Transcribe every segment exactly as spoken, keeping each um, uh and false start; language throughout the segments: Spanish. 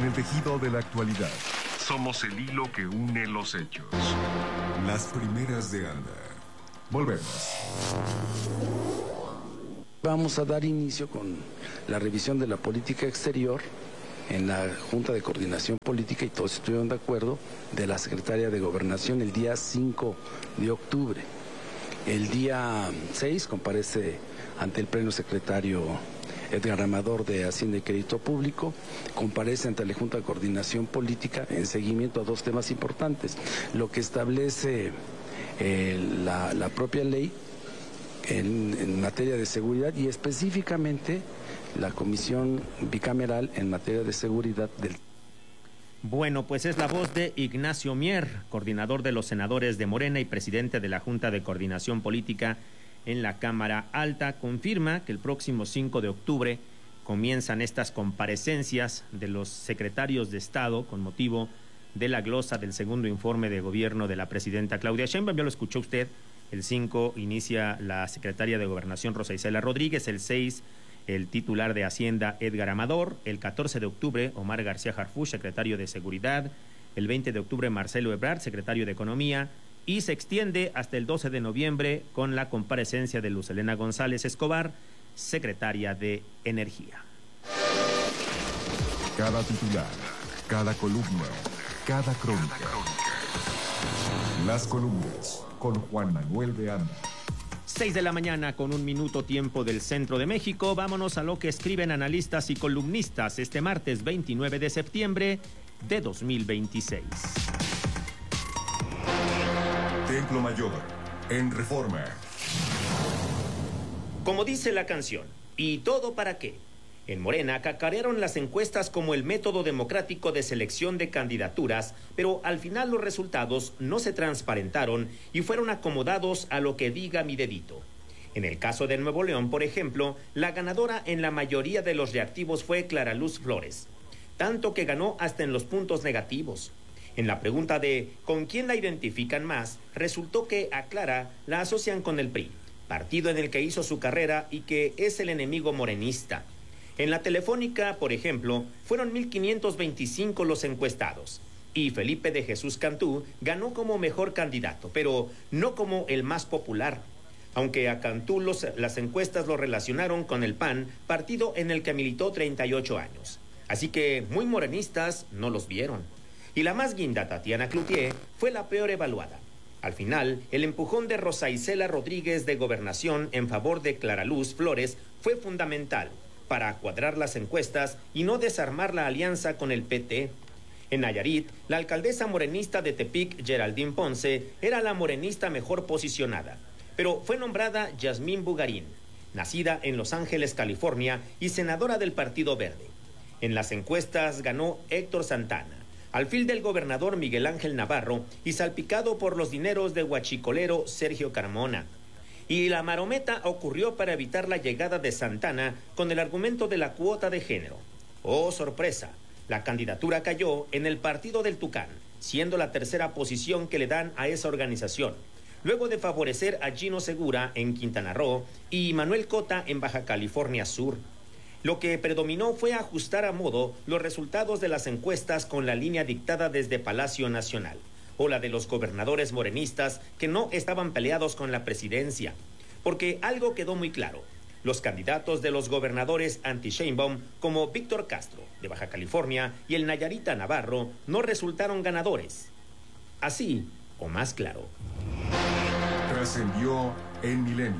el tejido de la actualidad. Somos el hilo que une los hechos. Las primeras de Anda. Volvemos. Vamos a dar inicio con la revisión de la política exterior en la Junta de Coordinación Política, y todos estuvieron de acuerdo, de la Secretaria de Gobernación el día cinco de octubre. El día seis comparece ante el Pleno Secretario Edgar Amador de Hacienda y Crédito Público, comparece ante la Junta de Coordinación Política en seguimiento a dos temas importantes: lo que establece eh, la, la propia ley en, en materia de seguridad, y específicamente la Comisión Bicameral en materia de seguridad del... Bueno, pues es la voz de Ignacio Mier, coordinador de los senadores de Morena y presidente de la Junta de Coordinación Política en la Cámara Alta. Confirma que el próximo cinco de octubre comienzan estas comparecencias de los secretarios de Estado con motivo de la glosa del segundo informe de gobierno de la presidenta Claudia Sheinbaum. Ya lo escuchó usted. El cinco inicia la secretaria de Gobernación Rosa Isela Rodríguez, el seis el titular de Hacienda Edgar Amador, el catorce de octubre Omar García Harfuch, secretario de Seguridad, el veinte de octubre Marcelo Ebrard, secretario de Economía, y se extiende hasta el doce de noviembre con la comparecencia de Luz Helena González Escobar, secretaria de Energía. Cada titular, cada columna, cada crónica. Las columnas con Juan Manuel de Anda. Seis de la mañana con un minuto tiempo del centro de México. Vámonos a lo que escriben analistas y columnistas este martes veintinueve de septiembre de dos mil veintiséis. Templo Mayor, en Reforma. Como dice la canción, ¿y todo para qué? En Morena cacarearon las encuestas como el método democrático de selección de candidaturas, pero al final los resultados no se transparentaron y fueron acomodados a lo que diga mi dedito. En el caso de Nuevo León, por ejemplo, la ganadora en la mayoría de los reactivos fue Clara Luz Flores, tanto que ganó hasta en los puntos negativos. En la pregunta de ¿con quién la identifican más?, resultó que a Clara la asocian con el P R I, partido en el que hizo su carrera y que es el enemigo morenista. En la Telefónica, por ejemplo, fueron mil quinientos veinticinco los encuestados, y Felipe de Jesús Cantú ganó como mejor candidato, pero no como el más popular, aunque a Cantú los, las encuestas lo relacionaron con el P A N, partido en el que militó treinta y ocho años. Así que muy morenistas no los vieron. Y la más guinda, Tatiana Cloutier, fue la peor evaluada. Al final, el empujón de Rosa Isela Rodríguez de Gobernación en favor de Clara Luz Flores fue fundamental para cuadrar las encuestas y no desarmar la alianza con el P T. En Nayarit, la alcaldesa morenista de Tepic, Geraldine Ponce, era la morenista mejor posicionada, pero fue nombrada Yasmín Bugarín, nacida en Los Ángeles, California, y senadora del Partido Verde. En las encuestas ganó Héctor Santana, alfil del gobernador Miguel Ángel Navarro y salpicado por los dineros de huachicolero Sergio Carmona. Y la marometa ocurrió para evitar la llegada de Santana con el argumento de la cuota de género. ¡Oh, sorpresa! La candidatura cayó en el partido del Tucán, siendo la tercera posición que le dan a esa organización, luego de favorecer a Gino Segura en Quintana Roo y Manuel Cota en Baja California Sur. Lo que predominó fue ajustar a modo los resultados de las encuestas con la línea dictada desde Palacio Nacional, o la de los gobernadores morenistas que no estaban peleados con la presidencia. Porque algo quedó muy claro: los candidatos de los gobernadores anti-Sheinbaum, como Víctor Castro, de Baja California, y el Nayarita Navarro, no resultaron ganadores. Así, o más claro. Trascendió en Milenio.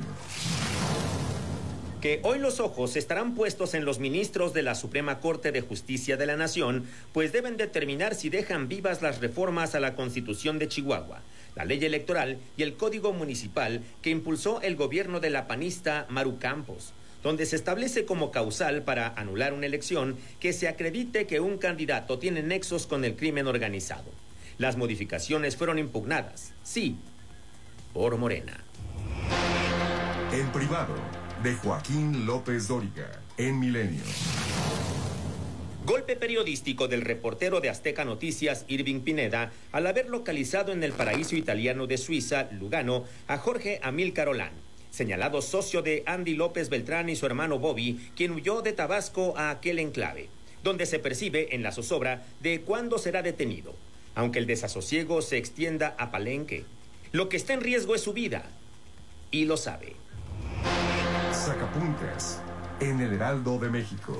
Que hoy los ojos estarán puestos en los ministros de la Suprema Corte de Justicia de la Nación, pues deben determinar si dejan vivas las reformas a la Constitución de Chihuahua, la ley electoral y el Código Municipal que impulsó el gobierno de la panista Maru Campos, donde se establece como causal para anular una elección que se acredite que un candidato tiene nexos con el crimen organizado. Las modificaciones fueron impugnadas, sí, por Morena. En privado, de Joaquín López Dóriga, en Milenio. Golpe periodístico del reportero de Azteca Noticias, Irving Pineda, al haber localizado en el paraíso italiano de Suiza, Lugano, a Jorge Amílcar Olán, señalado socio de Andy López Beltrán y su hermano Bobby, quien huyó de Tabasco a aquel enclave, donde se percibe en la zozobra de cuándo será detenido, aunque el desasosiego se extienda a Palenque. Lo que está en riesgo es su vida, y lo sabe. Sacapuntas en el Heraldo de México.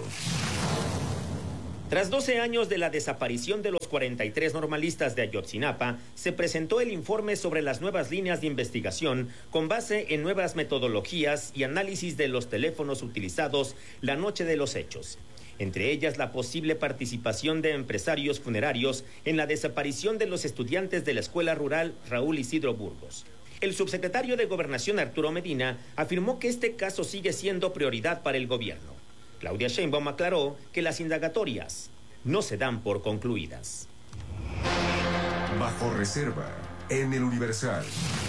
Tras doce años de la desaparición de los cuarenta y tres normalistas de Ayotzinapa, se presentó el informe sobre las nuevas líneas de investigación con base en nuevas metodologías y análisis de los teléfonos utilizados la noche de los hechos. Entre ellas, la posible participación de empresarios funerarios en la desaparición de los estudiantes de la escuela rural Raúl Isidro Burgos. El subsecretario de Gobernación, Arturo Medina, afirmó que este caso sigue siendo prioridad para el gobierno. Claudia Sheinbaum aclaró que las indagatorias no se dan por concluidas. Bajo reserva, en el Universal.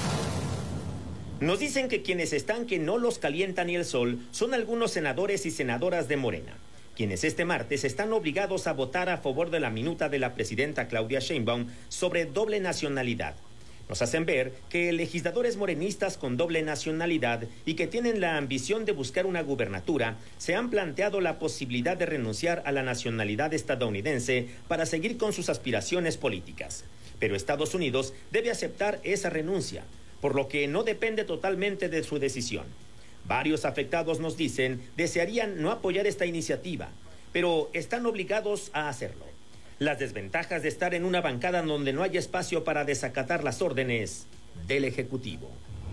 Nos dicen que quienes están que no los calienta ni el sol son algunos senadores y senadoras de Morena, quienes este martes están obligados a votar a favor de la minuta de la presidenta Claudia Sheinbaum sobre doble nacionalidad. Nos hacen ver que legisladores morenistas con doble nacionalidad y que tienen la ambición de buscar una gubernatura se han planteado la posibilidad de renunciar a la nacionalidad estadounidense para seguir con sus aspiraciones políticas. Pero Estados Unidos debe aceptar esa renuncia, por lo que no depende totalmente de su decisión. Varios afectados nos dicen desearían no apoyar esta iniciativa, pero están obligados a hacerlo. Las desventajas de estar en una bancada donde no hay espacio para desacatar las órdenes del Ejecutivo.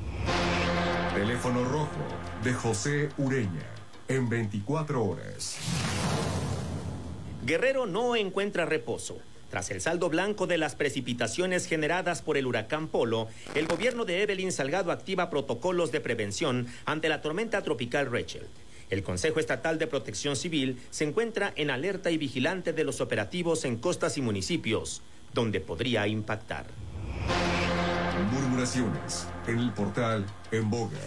Teléfono rojo de José Ureña en veinticuatro horas. Guerrero no encuentra reposo. Tras el saldo blanco de las precipitaciones generadas por el huracán Polo, el gobierno de Evelyn Salgado activa protocolos de prevención ante la tormenta tropical Rachel. El Consejo Estatal de Protección Civil se encuentra en alerta y vigilante de los operativos en costas y municipios, donde podría impactar. Murmuraciones en el portal En Boga.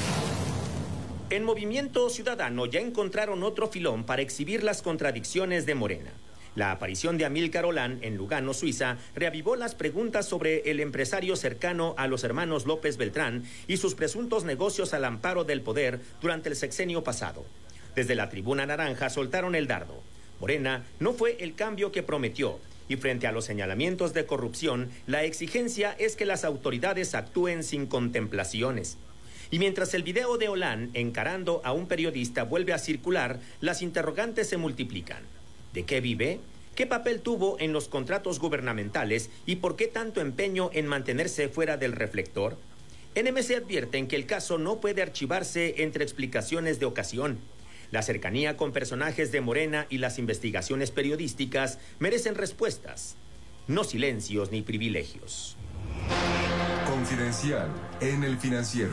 En Movimiento Ciudadano ya encontraron otro filón para exhibir las contradicciones de Morena. La aparición de Amílcar Olán en Lugano, Suiza, reavivó las preguntas sobre el empresario cercano a los hermanos López Beltrán y sus presuntos negocios al amparo del poder durante el sexenio pasado. Desde la Tribuna Naranja soltaron el dardo. Morena no fue el cambio que prometió, y frente a los señalamientos de corrupción, la exigencia es que las autoridades actúen sin contemplaciones. Y mientras el video de Olán encarando a un periodista vuelve a circular, las interrogantes se multiplican. ¿De qué vive? ¿Qué papel tuvo en los contratos gubernamentales y por qué tanto empeño en mantenerse fuera del reflector? N M C advierten que el caso no puede archivarse entre explicaciones de ocasión. La cercanía con personajes de Morena y las investigaciones periodísticas merecen respuestas, no silencios ni privilegios. Confidencial en El Financiero.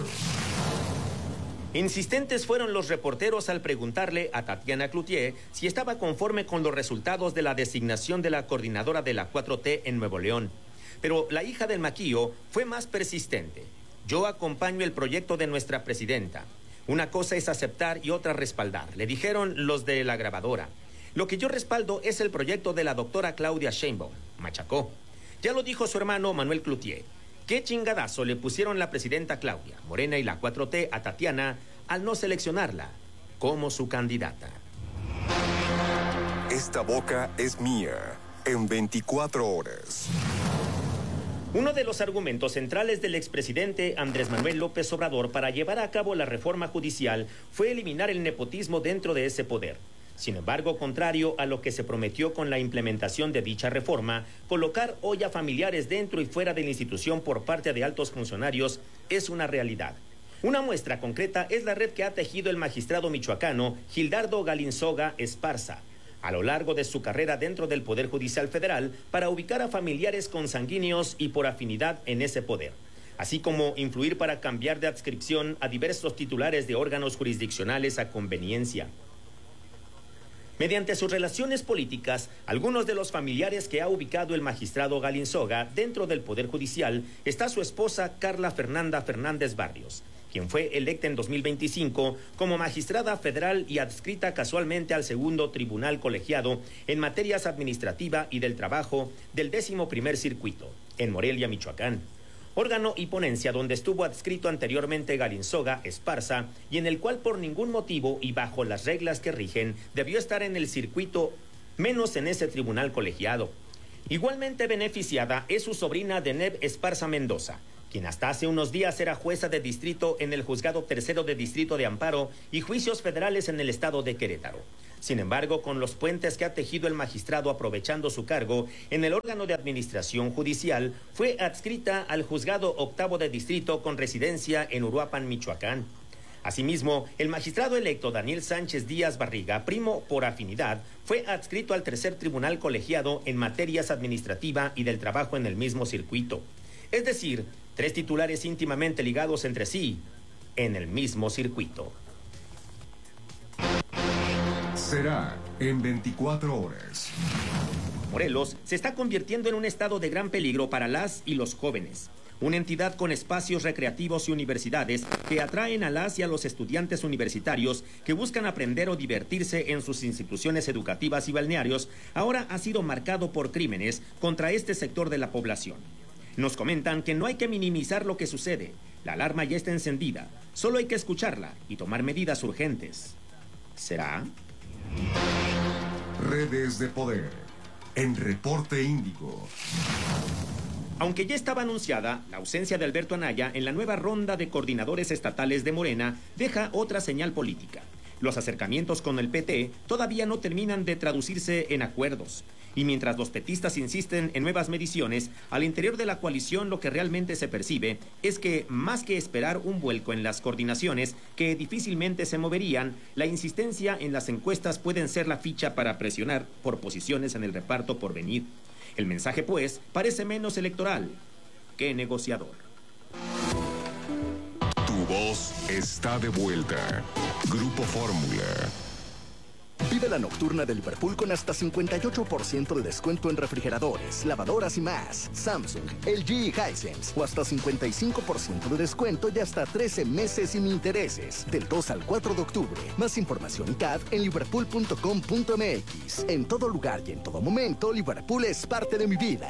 Insistentes fueron los reporteros al preguntarle a Tatiana Cloutier si estaba conforme con los resultados de la designación de la coordinadora de la cuatro T en Nuevo León. Pero la hija del maquillo fue más persistente. Yo acompaño el proyecto de nuestra presidenta. Una cosa es aceptar y otra respaldar, le dijeron los de la grabadora. Lo que yo respaldo es el proyecto de la doctora Claudia Sheinbaum, machacó. Ya lo dijo su hermano Manuel Cloutier. ¿Qué chingadazo le pusieron la presidenta Claudia, Morena y la cuatro T a Tatiana al no seleccionarla como su candidata? Esta boca es mía en veinticuatro horas. Uno de los argumentos centrales del expresidente Andrés Manuel López Obrador para llevar a cabo la reforma judicial fue eliminar el nepotismo dentro de ese poder. Sin embargo, contrario a lo que se prometió con la implementación de dicha reforma, colocar hoy a familiares dentro y fuera de la institución por parte de altos funcionarios es una realidad. Una muestra concreta es la red que ha tejido el magistrado michoacano Gildardo Galinzoga Esparza a lo largo de su carrera dentro del Poder Judicial Federal para ubicar a familiares consanguíneos y por afinidad en ese poder, así como influir para cambiar de adscripción a diversos titulares de órganos jurisdiccionales a conveniencia. Mediante sus relaciones políticas, algunos de los familiares que ha ubicado el magistrado Galinzoga dentro del Poder Judicial está su esposa Carla Fernanda Fernández Barrios, quien fue electa en dos mil veinticinco como magistrada federal y adscrita casualmente al segundo tribunal colegiado en materias administrativa y del trabajo del décimo primer circuito, en Morelia, Michoacán. Órgano y ponencia donde estuvo adscrito anteriormente Galinzoga Esparza y en el cual por ningún motivo y bajo las reglas que rigen debió estar en el circuito menos en ese tribunal colegiado. Igualmente beneficiada es su sobrina Deneb Esparza Mendoza, quien hasta hace unos días era jueza de distrito en el Juzgado Tercero de Distrito de Amparo y Juicios Federales en el estado de Querétaro. Sin embargo, con los puentes que ha tejido el magistrado aprovechando su cargo en el órgano de administración judicial, fue adscrita al Juzgado Octavo de Distrito con residencia en Uruapan, Michoacán. Asimismo, el magistrado electo Daniel Sánchez Díaz Barriga, primo por afinidad, fue adscrito al tercer tribunal colegiado en materias administrativa y del trabajo en el mismo circuito. Es decir, tres titulares íntimamente ligados entre sí en el mismo circuito. Será en veinticuatro horas. Morelos se está convirtiendo en un estado de gran peligro para las y los jóvenes. Una entidad con espacios recreativos y universidades que atraen a las y a los estudiantes universitarios que buscan aprender o divertirse en sus instituciones educativas y balnearios, ahora ha sido marcado por crímenes contra este sector de la población. Nos comentan que no hay que minimizar lo que sucede. La alarma ya está encendida. Solo hay que escucharla y tomar medidas urgentes. ¿Será? Redes de poder. En Reporte Índigo. Aunque ya estaba anunciada, la ausencia de Alberto Anaya en la nueva ronda de coordinadores estatales de Morena deja otra señal política. Los acercamientos con el P T todavía no terminan de traducirse en acuerdos. Y mientras los petistas insisten en nuevas mediciones, al interior de la coalición lo que realmente se percibe es que, más que esperar un vuelco en las coordinaciones que difícilmente se moverían, la insistencia en las encuestas pueden ser la ficha para presionar por posiciones en el reparto por venir. El mensaje, pues, parece menos electoral que negociador. Tu voz está de vuelta. Grupo Fórmula. Vive la nocturna de Liverpool con hasta cincuenta y ocho por ciento de descuento en refrigeradores, lavadoras y más. Samsung, L G y Hisense. O hasta cincuenta y cinco por ciento de descuento y hasta trece meses sin intereses. Del dos al cuatro de octubre. Más información y C A D en liverpool punto com punto m x. En todo lugar y en todo momento, Liverpool es parte de mi vida.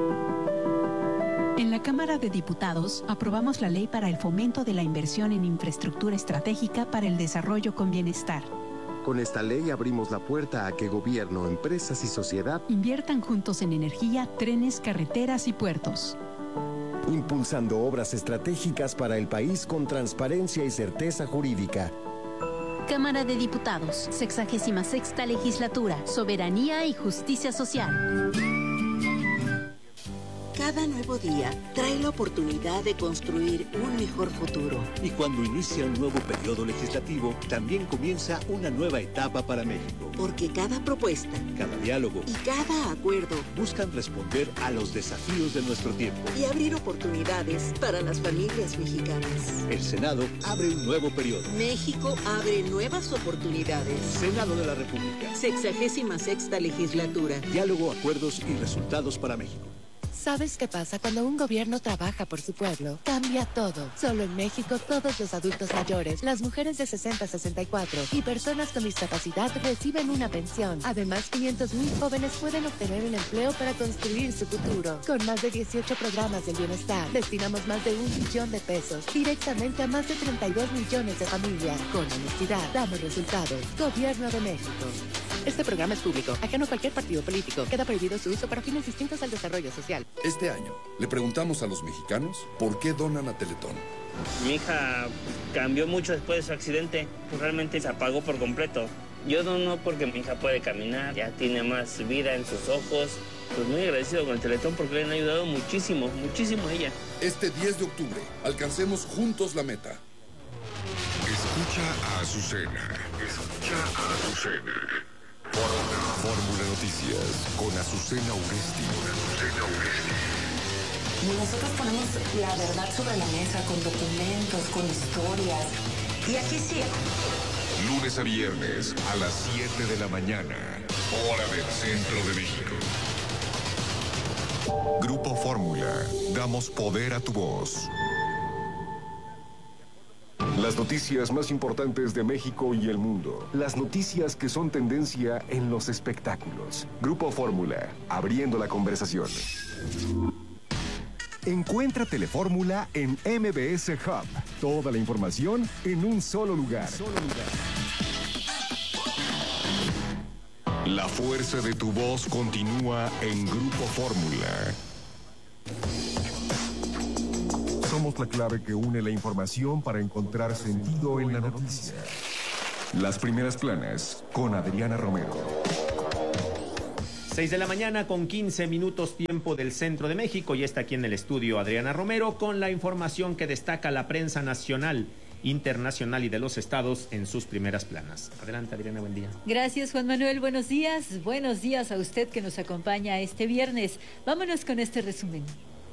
En la Cámara de Diputados aprobamos la ley para el fomento de la inversión en infraestructura estratégica para el desarrollo con bienestar. Con esta ley abrimos la puerta a que gobierno, empresas y sociedad inviertan juntos en energía, trenes, carreteras y puertos. Impulsando obras estratégicas para el país con transparencia y certeza jurídica. Cámara de Diputados, sexagésima sexta legislatura, soberanía y justicia social. Cada nuevo día trae la oportunidad de construir un mejor futuro. Y cuando inicia un nuevo periodo legislativo, también comienza una nueva etapa para México. Porque cada propuesta, cada diálogo y cada acuerdo buscan responder a los desafíos de nuestro tiempo y abrir oportunidades para las familias mexicanas. El Senado abre un nuevo periodo. México abre nuevas oportunidades. Senado de la República. Sexagésima sexta legislatura. Diálogo, acuerdos y resultados para México. ¿Sabes qué pasa cuando un gobierno trabaja por su pueblo? Cambia todo. Solo en México, todos los adultos mayores, las mujeres de sesenta a sesenta y cuatro y personas con discapacidad reciben una pensión. Además, quinientos mil jóvenes pueden obtener un empleo para construir su futuro. Con más de dieciocho programas del bienestar, destinamos más de un millón de pesos directamente a más de treinta y dos millones de familias. Con honestidad, damos resultados. Gobierno de México. Este programa es público, ajeno a cualquier partido político. Queda prohibido su uso para fines distintos al desarrollo social. Este año, le preguntamos a los mexicanos por qué donan a Teletón. Mi hija cambió mucho después de su accidente. Realmente se apagó por completo. Yo dono porque mi hija puede caminar, ya tiene más vida en sus ojos. Pues muy agradecido con el Teletón porque le han ayudado muchísimo, muchísimo a ella. Este diez de octubre, alcancemos juntos la meta. Escucha a Azucena. Escucha a Azucena. Fórmula Noticias con Azucena Uresti. Azucena Uresti. Nosotros ponemos la verdad sobre la mesa con documentos, con historias. Y aquí sí. Lunes a viernes a las siete de la mañana. Hora del Centro de México. Grupo Fórmula. Damos poder a tu voz. Las noticias más importantes de México y el mundo. Las noticias que son tendencia en los espectáculos. Grupo Fórmula, abriendo la conversación. Encuentra Telefórmula en M B S Hub. Toda la información en un solo lugar. Solo lugar. La fuerza de tu voz continúa en Grupo Fórmula. Somos la clave que une la información para encontrar sentido en la noticia. Las primeras planas con Adriana Romero. seis de la mañana con quince minutos tiempo del centro de México y está aquí en el estudio Adriana Romero con la información que destaca la prensa nacional, internacional y de los estados en sus primeras planas. Adelante, Adriana, buen día. Gracias, Juan Manuel, buenos días. Buenos días a usted que nos acompaña este viernes. Vámonos con este resumen.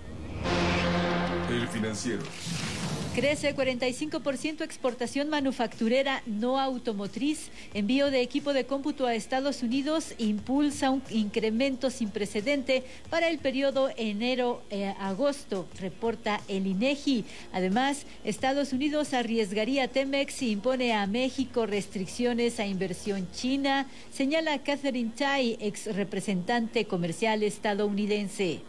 El Financiero. Crece cuarenta y cinco por ciento exportación manufacturera no automotriz. Envío de equipo de cómputo a Estados Unidos impulsa un incremento sin precedente para el periodo enero-agosto, reporta el INEGI. Además, Estados Unidos arriesgaría Temex y impone a México restricciones a inversión china, señala Catherine Tai, ex representante comercial estadounidense.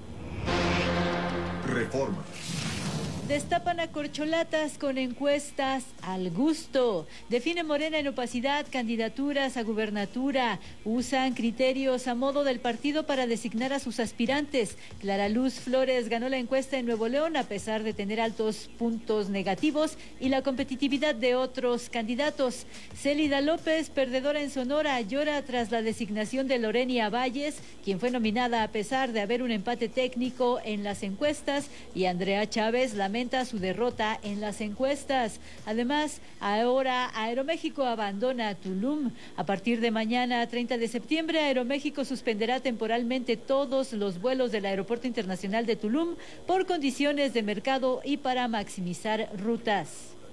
Reforma. Destapan a corcholatas con encuestas al gusto. Define Morena en opacidad candidaturas a gubernatura. Usan criterios a modo del partido para designar a sus aspirantes. Clara Luz Flores ganó la encuesta en Nuevo León a pesar de tener altos puntos negativos y la competitividad de otros candidatos. Célida López, perdedora en Sonora, llora tras la designación de Lorenia Valles, quien fue nominada a pesar de haber un empate técnico en las encuestas, y Andrea Chávez lamenta su derrota en las encuestas. Además, ahora Aeroméxico abandona Tulum. A partir de mañana, treinta de septiembre, Aeroméxico suspenderá temporalmente todos los vuelos del Aeropuerto Internacional de Tulum por condiciones de mercado y para maximizar rutas.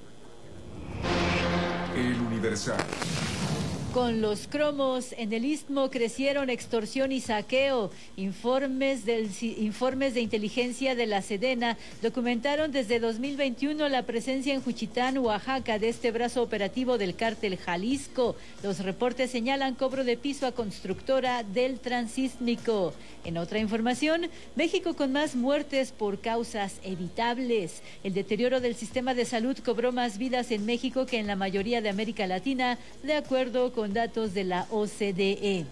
El Universal. Con los cromos en el Istmo crecieron extorsión y saqueo. Informes, del, informes de inteligencia de la Sedena documentaron desde dos mil veintiuno la presencia en Juchitán, Oaxaca, de este brazo operativo del cártel Jalisco. Los reportes señalan cobro de piso a constructora del Transísmico. En otra información, México con más muertes por causas evitables. El deterioro del sistema de salud cobró más vidas en México que en la mayoría de América Latina, de acuerdo con con datos de la O C D E.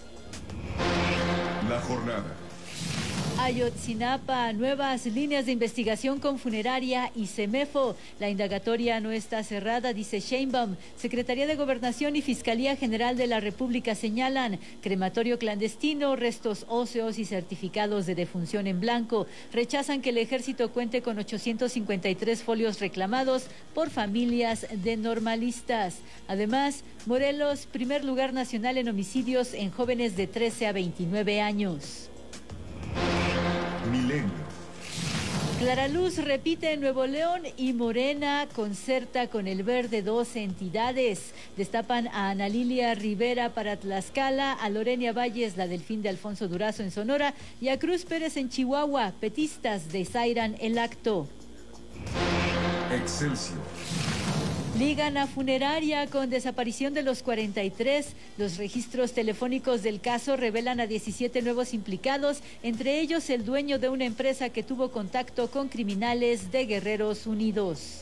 La jornada. Ayotzinapa, nuevas líneas de investigación con funeraria y CEMEFO. La indagatoria no está cerrada, dice Sheinbaum. Secretaría de Gobernación y Fiscalía General de la República señalan crematorio clandestino, restos óseos y certificados de defunción en blanco. Rechazan que el ejército cuente con ochocientos cincuenta y tres folios reclamados por familias de normalistas. Además, Morelos, primer lugar nacional en homicidios en jóvenes de trece a veintinueve años. Milenio. Clara Luz repite en Nuevo León y Morena concerta con el Verde dos entidades. Destapan a Ana Lilia Rivera para Tlaxcala, a Lorenia Valles, la Delfín de Alfonso Durazo en Sonora, y a Cruz Pérez en Chihuahua. Petistas desairan el acto. Excelsior. Ligan a funeraria con desaparición de los cuarenta y tres. Los registros telefónicos del caso revelan a diecisiete nuevos implicados, entre ellos el dueño de una empresa que tuvo contacto con criminales de Guerreros Unidos.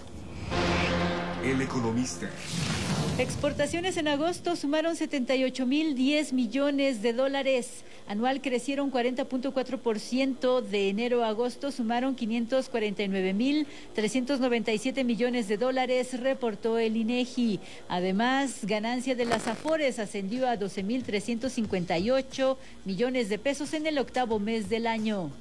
El Economista. Exportaciones en agosto sumaron setenta y ocho mil diez millones de dólares. Anual crecieron cuarenta punto cuatro por ciento. De enero a agosto sumaron quinientos cuarenta y nueve mil trescientos noventa y siete millones de dólares, reportó el INEGI. Además, ganancia de las Afores ascendió a doce mil trescientos cincuenta y ocho millones de pesos en el octavo mes del año.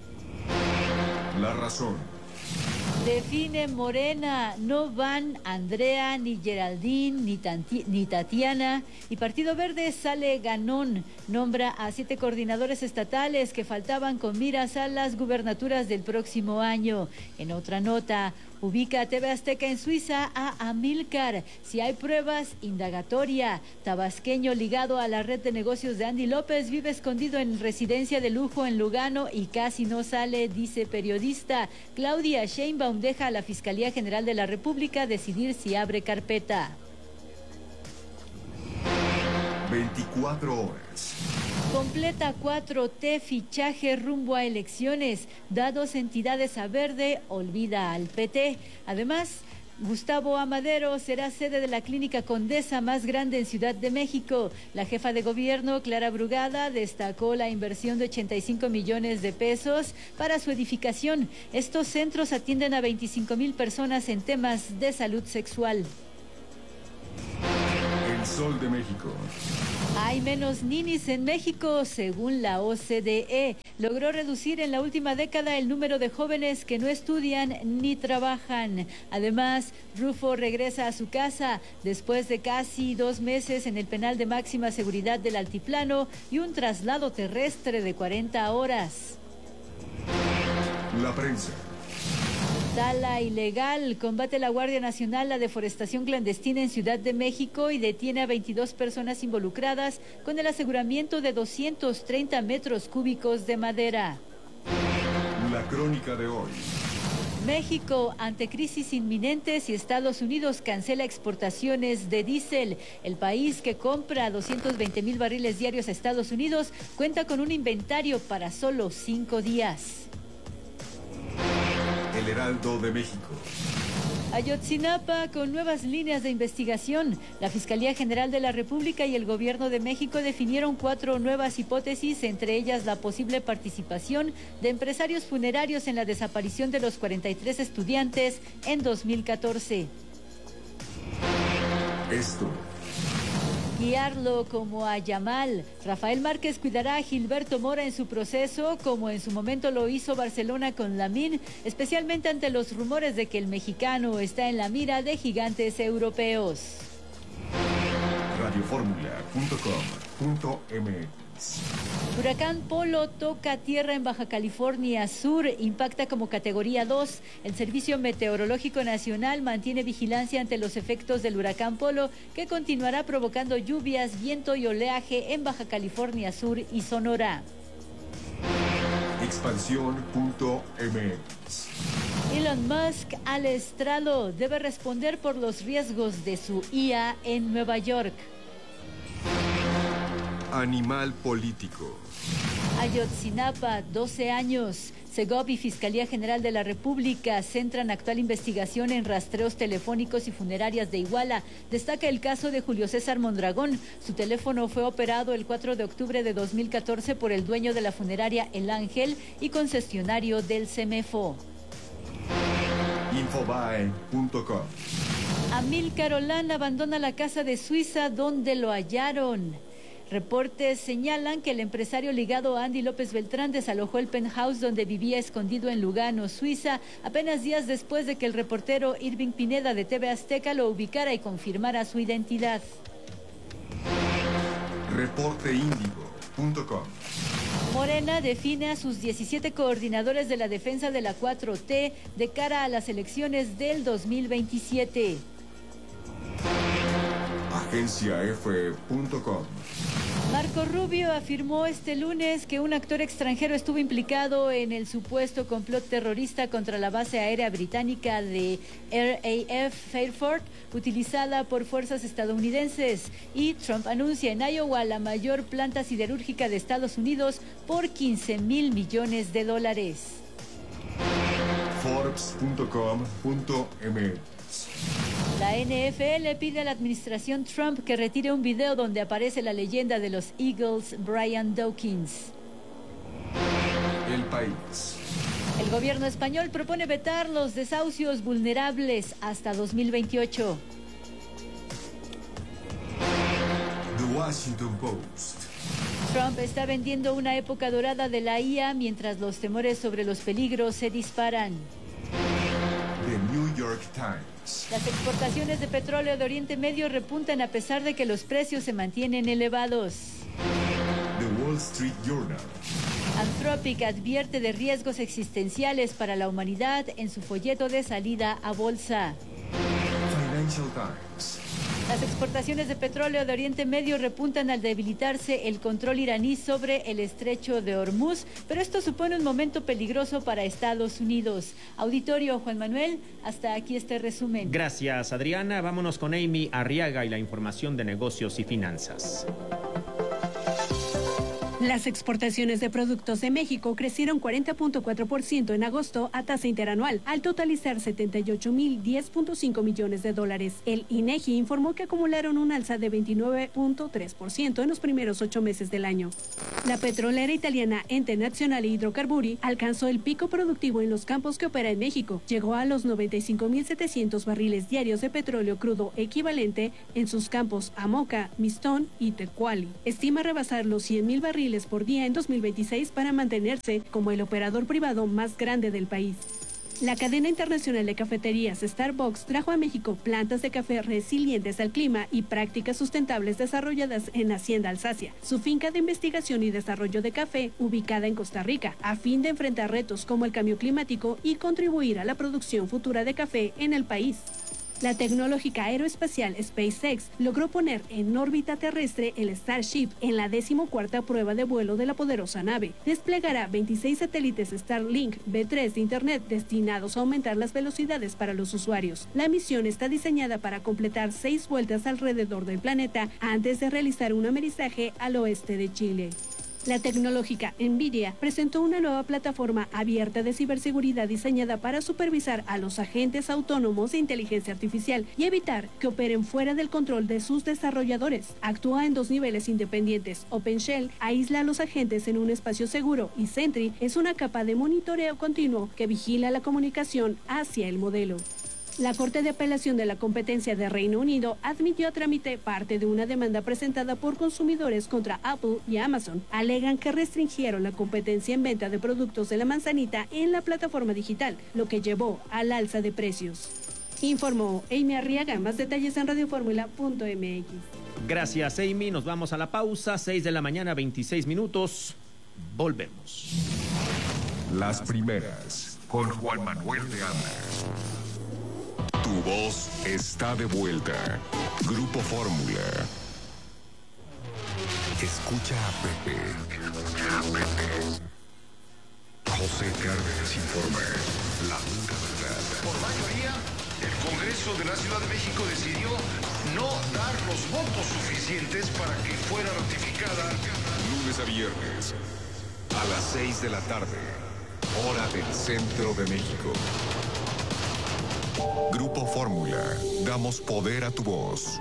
La Razón. Define Morena, no van Andrea, ni Geraldine, ni, Tanti, ni Tatiana. Y Partido Verde sale ganón. Nombra a siete coordinadores estatales que faltaban con miras a las gubernaturas del próximo año. En otra nota, ubica a T V Azteca en Suiza a Amílcar. Si hay pruebas, indagatoria. Tabasqueño ligado a la red de negocios de Andy López vive escondido en residencia de lujo en Lugano y casi no sale, dice periodista. Claudia Sheinbaum deja a la Fiscalía General de la República decidir si abre carpeta. veinticuatro horas. Completa cuatro T fichaje rumbo a elecciones. Da dos entidades a Verde, olvida al P T. Además, Gustavo Amadero será sede de la clínica Condesa más grande en Ciudad de México. La jefa de gobierno, Clara Brugada, destacó la inversión de ochenta y cinco millones de pesos para su edificación. Estos centros atienden a veinticinco mil personas en temas de salud sexual. El Sol de México. Hay menos ninis en México, según la O C D E. Logró reducir en la última década el número de jóvenes que no estudian ni trabajan. Además, Rufo regresa a su casa después de casi dos meses en el penal de máxima seguridad del Altiplano y un traslado terrestre de cuarenta horas. La prensa. Tala ilegal. Combate la Guardia Nacional la deforestación clandestina en Ciudad de México y detiene a veintidós personas involucradas con el aseguramiento de doscientos treinta metros cúbicos de madera. La crónica de hoy. México ante crisis inminentes y Estados Unidos cancela exportaciones de diésel. El país que compra doscientos veinte mil barriles diarios a Estados Unidos cuenta con un inventario para solo cinco días. El Heraldo de México. Ayotzinapa con nuevas líneas de investigación. La Fiscalía General de la República y el Gobierno de México definieron cuatro nuevas hipótesis, entre ellas la posible participación de empresarios funerarios en la desaparición de los cuarenta y tres estudiantes en dos mil catorce. Esto. Guiarlo como a Yamal. Rafael Márquez cuidará a Gilberto Mora en su proceso, como en su momento lo hizo Barcelona con Lamine, especialmente ante los rumores de que el mexicano está en la mira de gigantes europeos. radio fórmula punto com punto m x. Huracán Polo toca tierra en Baja California Sur, impacta como categoría dos. El Servicio Meteorológico Nacional mantiene vigilancia ante los efectos del huracán Polo, que continuará provocando lluvias, viento y oleaje en Baja California Sur y Sonora. expansión punto m x. Elon Musk al estrado, debe responder por los riesgos de su I A en Nueva York. Animal político. Ayotzinapa, doce años. Segov y Fiscalía General de la República centran actual investigación en rastreos telefónicos y funerarias de Iguala. Destaca el caso de Julio César Mondragón. Su teléfono fue operado el cuatro de octubre de dos mil catorce por el dueño de la funeraria El Ángel y concesionario del CEMEFO. infobae punto com. Amílcar Olán abandona la casa de Suiza donde lo hallaron. Reportes señalan que el empresario ligado a Andy López Beltrán desalojó el penthouse donde vivía escondido en Lugano, Suiza, apenas días después de que el reportero Irving Pineda de T V Azteca lo ubicara y confirmara su identidad. reporte índigo punto com. Morena define a sus diecisiete coordinadores de la defensa de la cuatro T de cara a las elecciones del dos mil veintisiete. agencia efe punto com. Marco Rubio afirmó este lunes que un actor extranjero estuvo implicado en el supuesto complot terrorista contra la base aérea británica de R A F Fairford, utilizada por fuerzas estadounidenses. Y Trump anuncia en Iowa la mayor planta siderúrgica de Estados Unidos por quince mil millones de dólares. forbes punto com punto m x. La N F L pide a la administración Trump que retire un video donde aparece la leyenda de los Eagles, Brian Dawkins. El País. El gobierno español propone vetar los desahucios vulnerables hasta dos mil veintiocho. The Washington Post. Trump está vendiendo una época dorada de la I A mientras los temores sobre los peligros se disparan. The New York Times. Las exportaciones de petróleo de Oriente Medio repuntan a pesar de que los precios se mantienen elevados. The Wall Street Journal. Anthropic advierte de riesgos existenciales para la humanidad en su folleto de salida a bolsa. Financial Times. Las exportaciones de petróleo de Oriente Medio repuntan al debilitarse el control iraní sobre el estrecho de Hormuz, pero esto supone un momento peligroso para Estados Unidos. Auditorio, Juan Manuel, hasta aquí este resumen. Gracias, Adriana. Vámonos con Amy Arriaga y la información de negocios y finanzas. Las exportaciones de productos de México crecieron cuarenta punto cuatro por ciento en agosto a tasa interanual, al totalizar setenta y ocho mil diez punto cinco millones de dólares. El INEGI informó que acumularon un alza de veintinueve punto tres por ciento en los primeros ocho meses del año. La petrolera italiana Ente Nazionale Idrocarburi alcanzó el pico productivo en los campos que opera en México. Llegó a los noventa y cinco mil setecientos barriles diarios de petróleo crudo equivalente en sus campos Amoca, Mistón y Tecuali. Estima rebasar los cien mil barriles por día en dos mil veintiséis para mantenerse como el operador privado más grande del país. La cadena internacional de cafeterías Starbucks trajo a México plantas de café resilientes al clima y prácticas sustentables desarrolladas en Hacienda Alsacia, su finca de investigación y desarrollo de café ubicada en Costa Rica, a fin de enfrentar retos como el cambio climático y contribuir a la producción futura de café en el país. La tecnológica aeroespacial SpaceX logró poner en órbita terrestre el Starship en la decimocuarta prueba de vuelo de la poderosa nave. Desplegará veintiséis satélites Starlink V tres de Internet destinados a aumentar las velocidades para los usuarios. La misión está diseñada para completar seis vueltas alrededor del planeta antes de realizar un amerizaje al oeste de Chile. La tecnológica NVIDIA presentó una nueva plataforma abierta de ciberseguridad diseñada para supervisar a los agentes autónomos de inteligencia artificial y evitar que operen fuera del control de sus desarrolladores. Actúa en dos niveles independientes. OpenShell aísla a los agentes en un espacio seguro y Sentry es una capa de monitoreo continuo que vigila la comunicación hacia el modelo. La Corte de Apelación de la Competencia de Reino Unido admitió a trámite parte de una demanda presentada por consumidores contra Apple y Amazon. Alegan que restringieron la competencia en venta de productos de la manzanita en la plataforma digital, lo que llevó al alza de precios. Informó Amy Arriaga. Más detalles en radio fórmula punto m x. Gracias, Amy. Nos vamos a la pausa. seis de la mañana, veintiséis minutos. Volvemos. Las primeras, con Juan Manuel de Anda. Tu voz está de vuelta. Grupo Fórmula. Escucha a Pepe. A Pepe. José Cárdenas informa. La pura verdad. Por mayoría, el Congreso de la Ciudad de México decidió no dar los votos suficientes para que fuera ratificada. Lunes a viernes, a las seis de la tarde, hora del centro de México. Grupo Fórmula, damos poder a tu voz.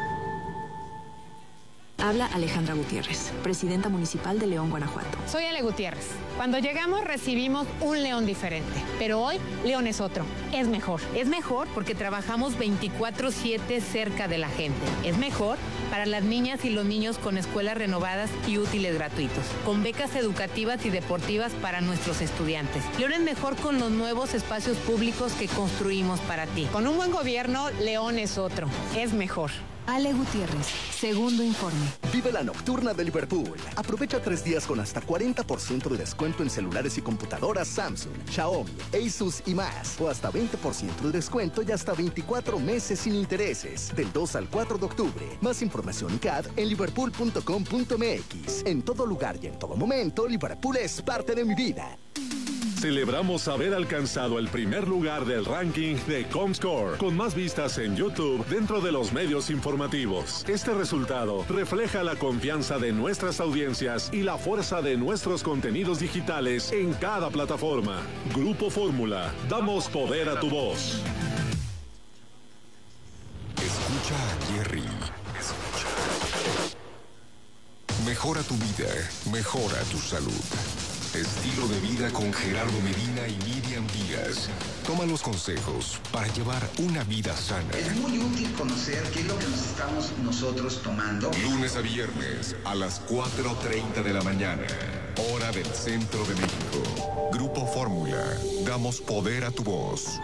Habla Alejandra Gutiérrez, presidenta municipal de León, Guanajuato. Soy Ale Gutiérrez. Cuando llegamos recibimos un León diferente, pero hoy León es otro, es mejor. Es mejor porque trabajamos veinticuatro siete cerca de la gente. Es mejor para las niñas y los niños con escuelas renovadas y útiles gratuitos, con becas educativas y deportivas para nuestros estudiantes. León es mejor con los nuevos espacios públicos que construimos para ti. Con un buen gobierno, León es otro, es mejor. Ale Gutiérrez, segundo informe. Vive la nocturna de Liverpool. Aprovecha tres días con hasta cuarenta por ciento de descuento en celulares y computadoras Samsung, Xiaomi, Asus y más. O hasta veinte por ciento de descuento y hasta veinticuatro meses sin intereses. Del dos al cuatro de octubre. Más información y C A D en liverpool punto com punto m x. En todo lugar y en todo momento, Liverpool es parte de mi vida. Celebramos haber alcanzado el primer lugar del ranking de Comscore, con más vistas en YouTube dentro de los medios informativos. Este resultado refleja la confianza de nuestras audiencias y la fuerza de nuestros contenidos digitales en cada plataforma. Grupo Fórmula, damos poder a tu voz. Escucha a Jerry. Escucha. Mejora tu vida, mejora tu salud. Estilo de vida con Gerardo Medina y Miriam Díaz. Toma los consejos para llevar una vida sana. Es muy útil conocer qué es lo que nos estamos nosotros tomando. Lunes a viernes a las cuatro treinta de la mañana. Hora del centro de México. Grupo Fórmula. Damos poder a tu voz.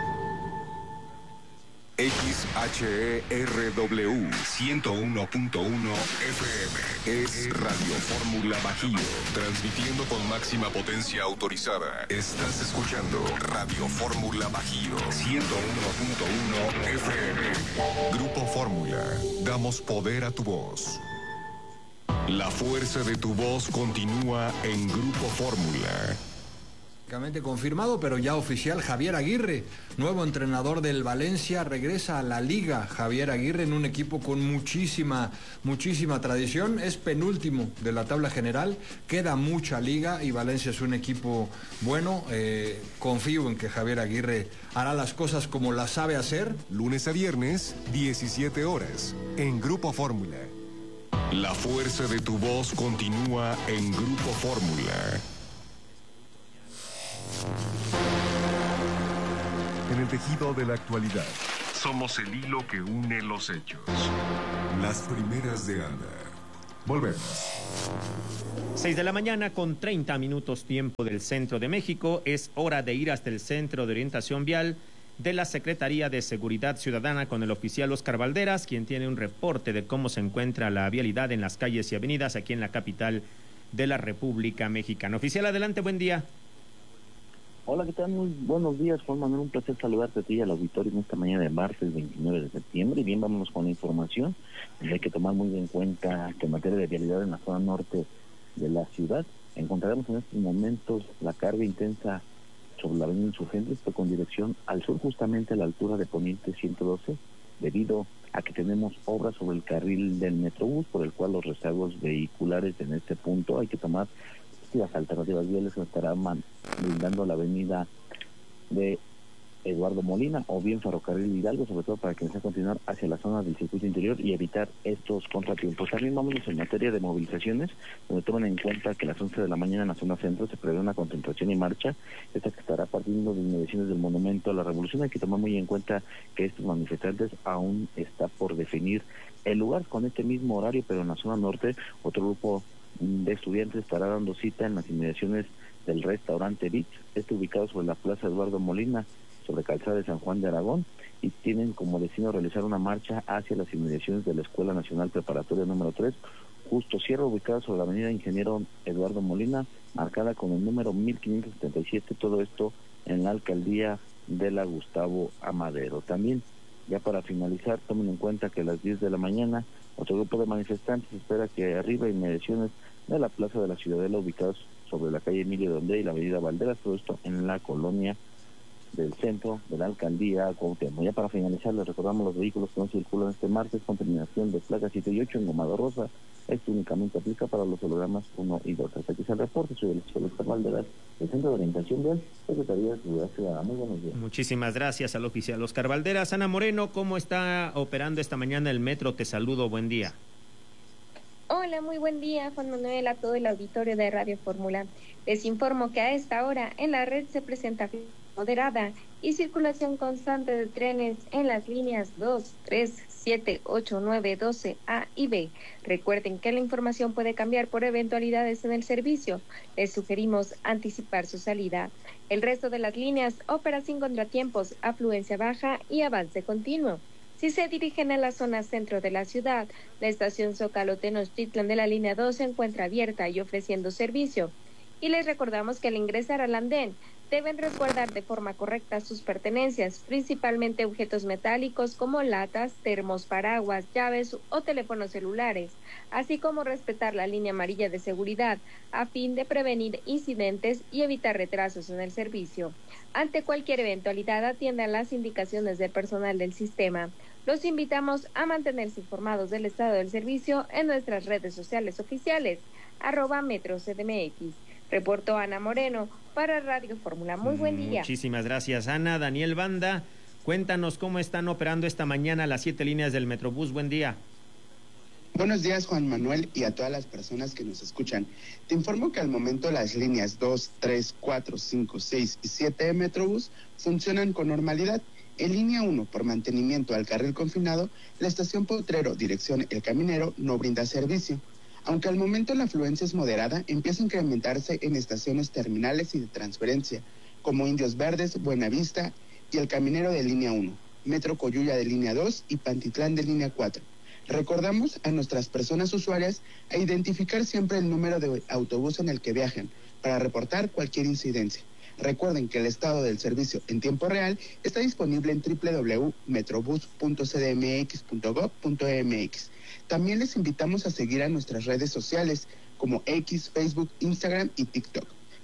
X H E R W ciento uno punto uno F M es Radio Fórmula Bajío, transmitiendo con máxima potencia autorizada. Estás escuchando Radio Fórmula Bajío ciento uno punto uno F M. Grupo Fórmula, damos poder a tu voz. La fuerza de tu voz continúa en Grupo Fórmula. Confirmado, pero ya oficial, Javier Aguirre, nuevo entrenador del Valencia, regresa a la Liga. Javier Aguirre en un equipo con muchísima, muchísima tradición, es penúltimo de la tabla general, queda mucha liga y Valencia es un equipo bueno. Eh, confío en que Javier Aguirre hará las cosas como las sabe hacer. Lunes a viernes, diecisiete horas, en Grupo Fórmula. La fuerza de tu voz continúa en Grupo Fórmula. En el tejido de la actualidad, somos el hilo que une los hechos. Las primeras de Ana. Volvemos. seis de la mañana con treinta minutos tiempo del centro de México. Es hora de ir hasta el Centro de Orientación Vial de la Secretaría de Seguridad Ciudadana con el oficial Oscar Valderas, quien tiene un reporte de cómo se encuentra la vialidad en las calles y avenidas aquí en la capital de la República Mexicana. Oficial, adelante, buen día. Hola, ¿qué tal? Muy buenos días, Juan Manuel, un placer saludarte a ti y al auditorio en esta mañana de martes veintinueve de septiembre. Y bien, vámonos con la información. Hay que tomar muy en cuenta que en materia de vialidad en la zona norte de la ciudad encontraremos en estos momentos la carga intensa sobre la avenida Insurgentes, pero con dirección al sur, justamente a la altura de Poniente ciento doce, debido a que tenemos obras sobre el carril del Metrobús, por el cual los rezagos vehiculares en este punto hay que tomar las alternativas viales que estarán brindando la avenida de Eduardo Molina o bien Ferrocarril Hidalgo, sobre todo para que se continuar hacia la zona del circuito interior y evitar estos contratiempos. También vamos en materia de movilizaciones, donde toman en cuenta que a las once de la mañana en la zona centro se prevé una concentración y marcha, esta que estará partiendo de inmediaciones del Monumento a la Revolución. Hay que tomar muy en cuenta que estos manifestantes aún está por definir el lugar con este mismo horario, pero en la zona norte otro grupo de estudiantes estará dando cita en las inmediaciones del restaurante Beats, este ubicado sobre la Plaza Eduardo Molina, sobre Calzada de San Juan de Aragón, y tienen como destino realizar una marcha hacia las inmediaciones de la Escuela Nacional Preparatoria número tres, Justo Sierra, ubicada sobre la avenida Ingeniero Eduardo Molina, marcada con el número mil quinientos setenta y siete, todo esto en la alcaldía de la Gustavo Amadero. También, ya para finalizar, tomen en cuenta que a las diez de la mañana otro grupo de manifestantes espera que arriba inmediaciones de la Plaza de la Ciudadela, ubicados sobre la calle Emilio Donde y la avenida Valderas, todo esto en la colonia del centro de la alcaldía Cuauhtémoc. Ya para finalizar, les recordamos los vehículos que no circulan este martes con terminación de placa siete y ocho en Gomado Rosa. Esto únicamente aplica para los hologramas uno y dos. Hasta aquí es el reporte. Soy el oficial Oscar Valderas, del Centro de Orientación Vial, Secretaría de Seguridad Ciudadana. Muy buenos días. Muchísimas gracias al oficial Oscar Valderas. Ana Moreno, ¿cómo está operando esta mañana el metro? Te saludo, buen día. Hola, muy buen día, Juan Manuel, a todo el auditorio de Radio Fórmula. Les informo que a esta hora en la red se presenta moderada y circulación constante de trenes en las líneas dos, tres, siete, ocho, nueve, doce, A y B. Recuerden que la información puede cambiar por eventualidades en el servicio. Les sugerimos anticipar su salida. El resto de las líneas opera sin contratiempos, afluencia baja y avance continuo. Si se dirigen a la zona centro de la ciudad, la estación Zócalo Tenochtitlan de la línea dos se encuentra abierta y ofreciendo servicio. Y les recordamos que al ingresar al andén, deben resguardar de forma correcta sus pertenencias, principalmente objetos metálicos como latas, termos, paraguas, llaves o teléfonos celulares, así como respetar la línea amarilla de seguridad a fin de prevenir incidentes y evitar retrasos en el servicio. Ante cualquier eventualidad, atiendan las indicaciones del personal del sistema. Los invitamos a mantenerse informados del estado del servicio en nuestras redes sociales oficiales, arroba Metro C D M X. Reportó Ana Moreno para Radio Fórmula. Muy buen día. Muchísimas gracias, Ana. Daniel Banda, cuéntanos cómo están operando esta mañana las siete líneas del Metrobús. Buen día. Buenos días, Juan Manuel, y a todas las personas que nos escuchan. Te informo que al momento las líneas dos, tres, cuatro, cinco, seis y siete de Metrobús funcionan con normalidad. En línea uno, por mantenimiento al carril confinado, la estación Potrero, dirección El Caminero, no brinda servicio. Aunque al momento la afluencia es moderada, empieza a incrementarse en estaciones terminales y de transferencia, como Indios Verdes, Buenavista y El Caminero de línea uno, Metro Coyuya de línea dos y Pantitlán de línea cuatro. Recordamos a nuestras personas usuarias a identificar siempre el número de autobús en el que viajan para reportar cualquier incidencia. Recuerden que el estado del servicio en tiempo real está disponible en doble u doble u doble u punto metrobus punto c d m x punto gob punto m x. También les invitamos a seguir a nuestras redes sociales como X, Facebook, Instagram y TikTok,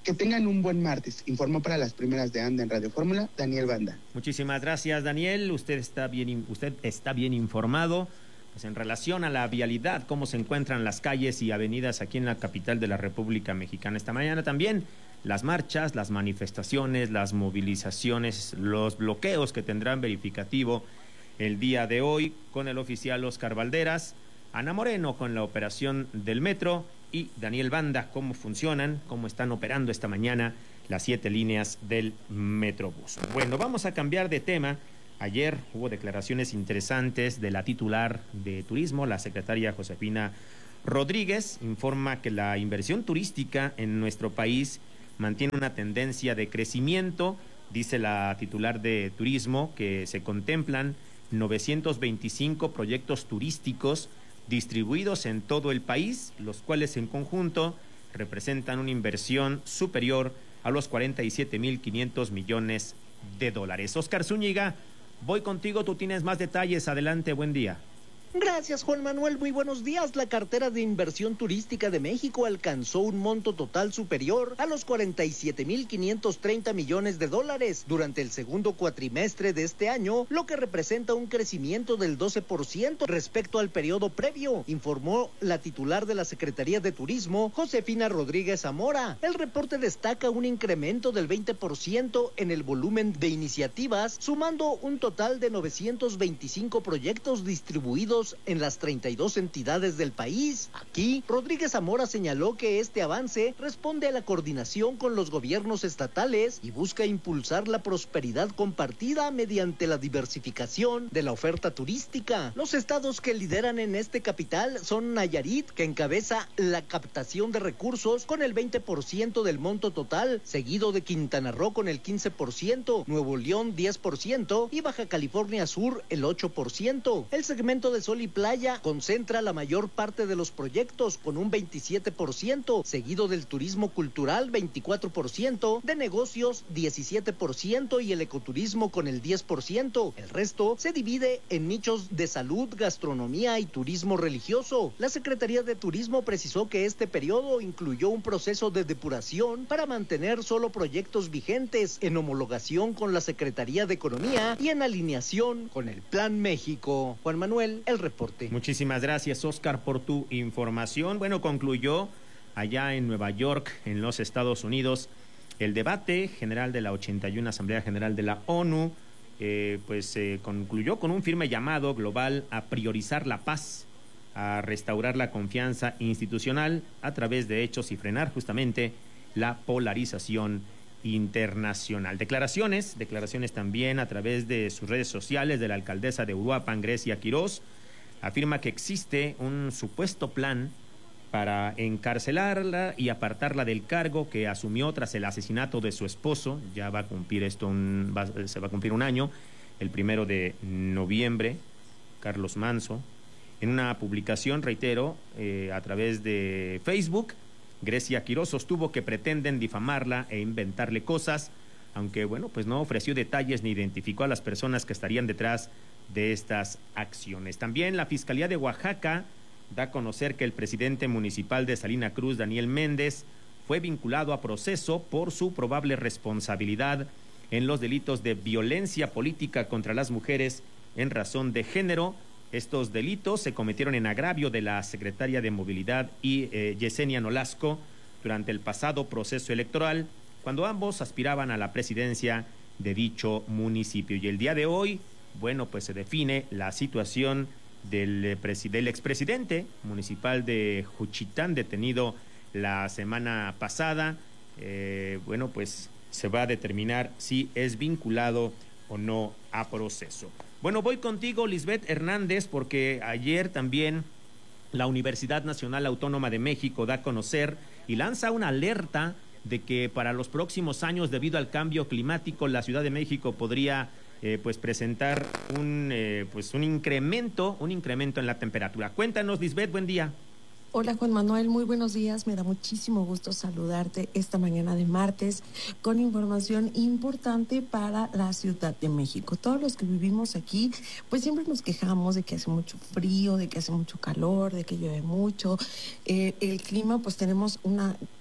Que tengan un buen martes. Informó para las primeras de Anda en Radio Fórmula, Daniel Banda. Muchísimas gracias, Daniel. Usted está bien, usted está bien informado. Pues en relación a la vialidad, cómo se encuentran las calles y avenidas aquí en la capital de la República Mexicana. Esta mañana también las marchas, las manifestaciones, las movilizaciones, los bloqueos que tendrán verificativo el día de hoy con el oficial Oscar Valderas, Ana Moreno con la operación del metro y Daniel Banda, cómo funcionan, cómo están operando esta mañana las siete líneas del Metrobús. Bueno, vamos a cambiar de tema. Ayer hubo declaraciones interesantes de la titular de Turismo, la secretaria Josefina Rodríguez. Informa que la inversión turística en nuestro país mantiene una tendencia de crecimiento. Dice la titular de Turismo que se contemplan novecientos veinticinco proyectos turísticos distribuidos en todo el país, los cuales en conjunto representan una inversión superior a los cuarenta y siete mil quinientos millones de dólares. Oscar Zúñiga, voy contigo, tú tienes más detalles. Adelante, buen día. Gracias, Juan Manuel. Muy buenos días. La cartera de inversión turística de México alcanzó un monto total superior a los cuarenta y siete mil quinientos treinta millones de dólares durante el segundo cuatrimestre de este año, lo que representa un crecimiento del doce por ciento respecto al periodo previo, informó la titular de la Secretaría de Turismo, Josefina Rodríguez Zamora. El reporte destaca un incremento del veinte por ciento en el volumen de iniciativas, sumando un total de novecientos veinticinco proyectos distribuidos en las treinta y dos entidades del país. Aquí, Rodríguez Zamora señaló que este avance responde a la coordinación con los gobiernos estatales y busca impulsar la prosperidad compartida mediante la diversificación de la oferta turística. Los estados que lideran en este capital son Nayarit, que encabeza la captación de recursos con el veinte por ciento del monto total, seguido de Quintana Roo con el quince por ciento, Nuevo León diez por ciento y Baja California Sur el ocho por ciento. El segmento de Sol y Playa concentra la mayor parte de los proyectos con un veintisiete por ciento, seguido del turismo cultural veinticuatro por ciento, de negocios diecisiete por ciento y el ecoturismo con el diez por ciento. El resto se divide en nichos de salud, gastronomía y turismo religioso. La Secretaría de Turismo precisó que este periodo incluyó un proceso de depuración para mantener solo proyectos vigentes en homologación con la Secretaría de Economía y en alineación con el Plan México. Juan Manuel, el reporte. Muchísimas gracias, Oscar, por tu información. Bueno, concluyó allá en Nueva York, en los Estados Unidos, el debate general de la ochenta y una Asamblea General de la ONU. Eh, pues eh, concluyó con un firme llamado global a priorizar la paz, a restaurar la confianza institucional a través de hechos y frenar justamente la polarización internacional. Declaraciones, declaraciones también a través de sus redes sociales de la alcaldesa de Uruapan, Grecia Quirós. Afirma que existe un supuesto plan para encarcelarla y apartarla del cargo que asumió tras el asesinato de su esposo. Ya va a cumplir esto, un, va, se va a cumplir un año, el primero de noviembre, Carlos Manso. En una publicación, reitero, eh, a través de Facebook, Grecia Quirós sostuvo que pretenden difamarla e inventarle cosas, aunque, bueno, pues no ofreció detalles ni identificó a las personas que estarían detrás de estas acciones. También la Fiscalía de Oaxaca da a conocer que el presidente municipal de Salina Cruz, Daniel Méndez, fue vinculado a proceso por su probable responsabilidad en los delitos de violencia política contra las mujeres en razón de género. Estos delitos se cometieron en agravio de la secretaria de Movilidad y eh, Yesenia Nolasco durante el pasado proceso electoral, cuando ambos aspiraban a la presidencia de dicho municipio. Y el día de hoy, bueno, pues se define la situación del, eh, del expresidente municipal de Juchitán, detenido la semana pasada. Eh, bueno, pues se va a determinar si es vinculado o no a proceso. Bueno, voy contigo, Lisbeth Hernández, porque ayer también la Universidad Nacional Autónoma de México da a conocer y lanza una alerta de que para los próximos años, debido al cambio climático, la Ciudad de México podría eh, pues presentar un eh, pues un incremento, un incremento en la temperatura. Cuéntanos, Lisbeth, buen día. Hola Juan Manuel, muy buenos días. Me da muchísimo gusto saludarte esta mañana de martes con información importante para la Ciudad de México. Todos los que vivimos aquí, pues siempre nos quejamos de que hace mucho frío, de que hace mucho calor, de que llueve mucho. Eh, el clima, pues tenemos una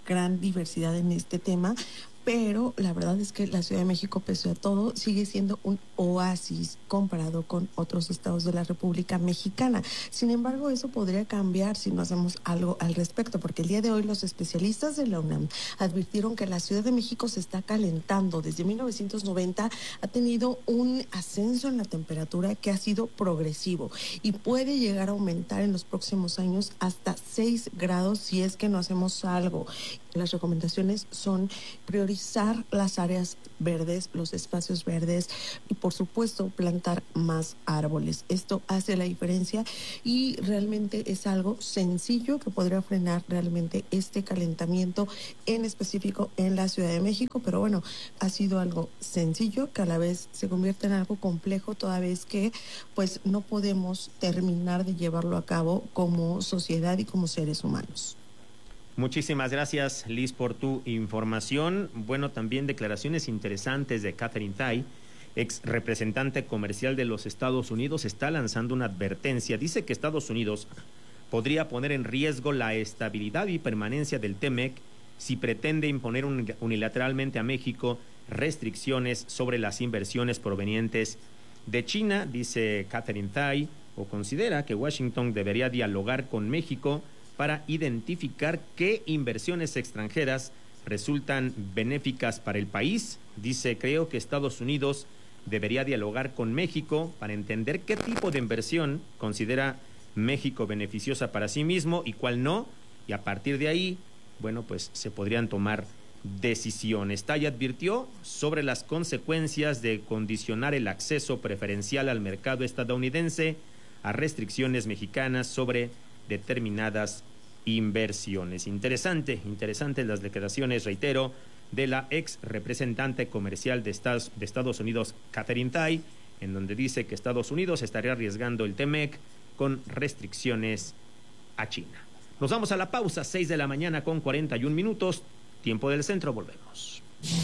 gran diversidad en este tema, pero la verdad es que la Ciudad de México, pese a todo, sigue siendo un oasis comparado con otros estados de la República Mexicana. Sin embargo, eso podría cambiar si no hacemos algo al respecto, porque el día de hoy los especialistas de la UNAM advirtieron que la Ciudad de México se está calentando. Desde mil novecientos noventa ha tenido un ascenso en la temperatura que ha sido progresivo y puede llegar a aumentar en los próximos años hasta seis grados si es que no hacemos algo. Las recomendaciones son priorizar las áreas verdes, los espacios verdes y, por supuesto, plantar más árboles. Esto hace la diferencia y realmente es algo sencillo que podría frenar realmente este calentamiento, en específico en la Ciudad de México. Pero bueno, ha sido algo sencillo que a la vez se convierte en algo complejo, toda vez que pues no podemos terminar de llevarlo a cabo como sociedad y como seres humanos. Muchísimas gracias, Liz, por tu información. Bueno, también declaraciones interesantes de Katherine Tai, ex representante comercial de los Estados Unidos, está lanzando una advertencia. Dice que Estados Unidos podría poner en riesgo la estabilidad y permanencia del T M E C si pretende imponer unilateralmente a México restricciones sobre las inversiones provenientes de China. Dice Katherine Tai, o considera que Washington debería dialogar con México para identificar qué inversiones extranjeras resultan benéficas para el país. Dice, creo que Estados Unidos debería dialogar con México para entender qué tipo de inversión considera México beneficiosa para sí mismo y cuál no, y a partir de ahí, bueno, pues se podrían tomar decisiones. Tai advirtió sobre las consecuencias de condicionar el acceso preferencial al mercado estadounidense a restricciones mexicanas sobre determinadas inversiones. Interesante, interesantes las declaraciones, reitero, de la ex representante comercial de Estados, de Estados Unidos, Katherine Tai, en donde dice que Estados Unidos estaría arriesgando el T M E C con restricciones a China. Nos vamos a la pausa, seis de la mañana con cuarenta y un minutos, tiempo del centro, volvemos.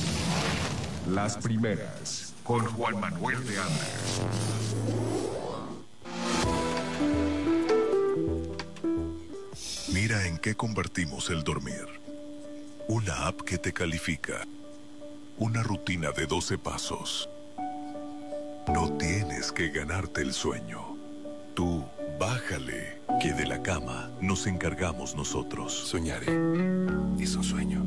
Las primeras, con Juan Manuel de Anda. Mira en qué convertimos el dormir. Una app que te califica. Una rutina de doce pasos. No tienes que ganarte el sueño. Tú, bájale, que de la cama nos encargamos nosotros. Soñaré. Es un sueño.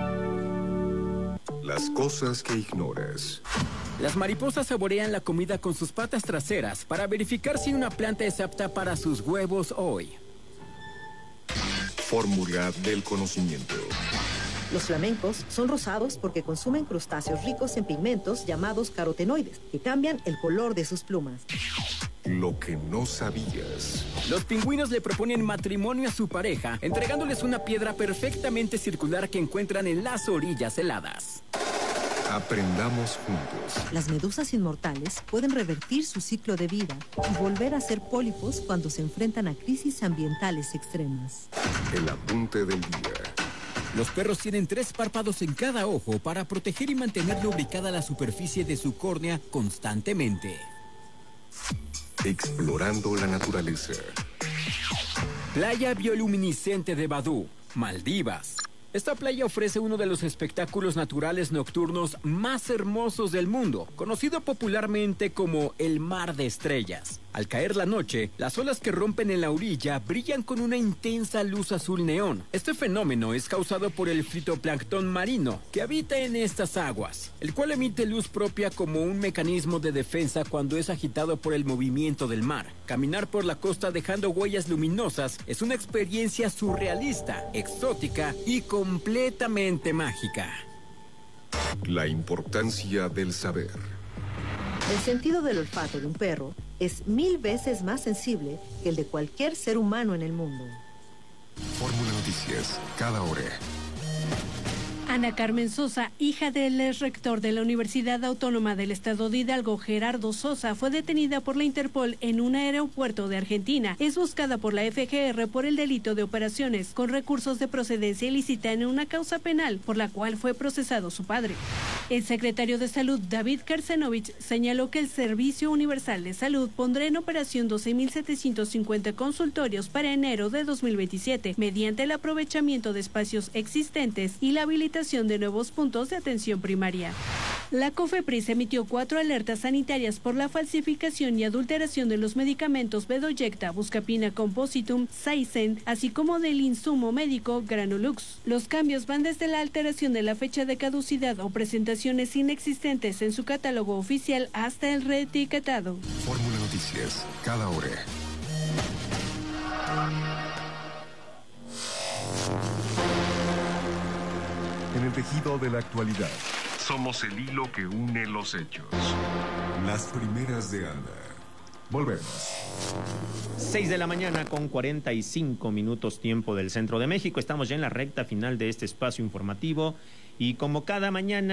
Las cosas que ignoras. Las mariposas saborean la comida con sus patas traseras para verificar si una planta es apta para sus huevos hoy. Fórmula del conocimiento. Los flamencos son rosados porque consumen crustáceos ricos en pigmentos llamados carotenoides, que cambian el color de sus plumas. Lo que no sabías. Los pingüinos le proponen matrimonio a su pareja, entregándoles una piedra perfectamente circular que encuentran en las orillas heladas. Aprendamos juntos. Las medusas inmortales pueden revertir su ciclo de vida y volver a ser pólipos cuando se enfrentan a crisis ambientales extremas. El apunte del día. Los perros tienen tres párpados en cada ojo para proteger y mantener lubricada la superficie de su córnea constantemente. Explorando la naturaleza. Playa bioluminiscente de Badú, Maldivas. Esta playa ofrece uno de los espectáculos naturales nocturnos más hermosos del mundo, conocido popularmente como el Mar de Estrellas. Al caer la noche, las olas que rompen en la orilla brillan con una intensa luz azul neón. Este fenómeno es causado por el fitoplancton marino, que habita en estas aguas, el cual emite luz propia como un mecanismo de defensa cuando es agitado por el movimiento del mar. Caminar por la costa dejando huellas luminosas es una experiencia surrealista, exótica y completamente mágica. La importancia del saber. El sentido del olfato de un perro es mil veces más sensible que el de cualquier ser humano en el mundo. Fórmula Noticias, cada hora. Ana Carmen Sosa, hija del ex rector de la Universidad Autónoma del Estado de Hidalgo, Gerardo Sosa, fue detenida por la Interpol en un aeropuerto de Argentina. Es buscada por la F G R por el delito de operaciones con recursos de procedencia ilícita en una causa penal por la cual fue procesado su padre. El secretario de Salud, David Kersenovich, señaló que el Servicio Universal de Salud pondrá en operación doce mil setecientos cincuenta consultorios para enero de dos mil veintisiete, mediante el aprovechamiento de espacios existentes y la habilitación de nuevos puntos de atención primaria. La COFEPRIS emitió cuatro alertas sanitarias por la falsificación y adulteración de los medicamentos Bedoyecta, Buscapina Compositum, Saicen, así como del insumo médico Granulux. Los cambios van desde la alteración de la fecha de caducidad o presentaciones inexistentes en su catálogo oficial hasta el reetiquetado. Fórmula Noticias, cada hora. En el tejido de la actualidad, somos el hilo que une los hechos. Las primeras de Anda. Volvemos. seis de la mañana con cuarenta y cinco minutos tiempo del centro de México. Estamos ya en la recta final de este espacio informativo y como cada mañana